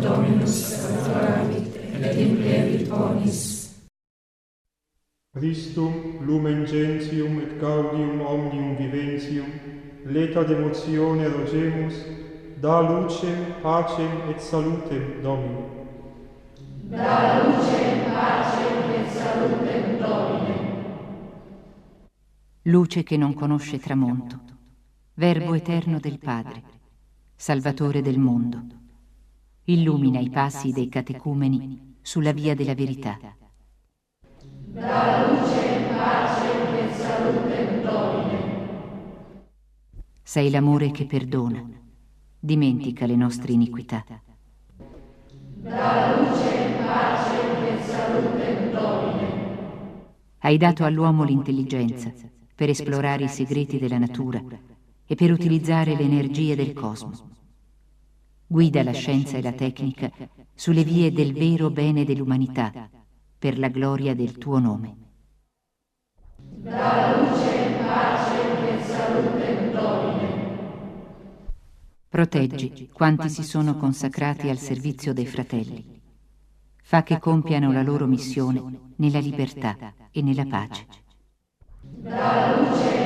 Dominus salvavit et implevit omnis. Christum, lumen gentium et gaudium omnium viventium, leta demotione rogemus, da lucem, pacem et salutem Domine. Da lucem, pacem et salutem Domine. Luce che non conosce tramonto, Verbo eterno del Padre, Salvatore del mondo, illumina i passi dei catecumeni sulla via della verità. Da luce, pace e salute Domine. Sei l'amore che perdona, dimentica le nostre iniquità. Da luce, pace e salute Domine. Hai dato all'uomo l'intelligenza per esplorare i segreti della natura e per utilizzare le energie del cosmo. Guida la scienza e la tecnica sulle vie del vero bene dell'umanità, per la gloria del tuo nome. Da luce, pace e salute Domine. Proteggi quanti si sono consacrati al servizio dei fratelli. Fa che compiano la loro missione nella libertà e nella pace. Da luce,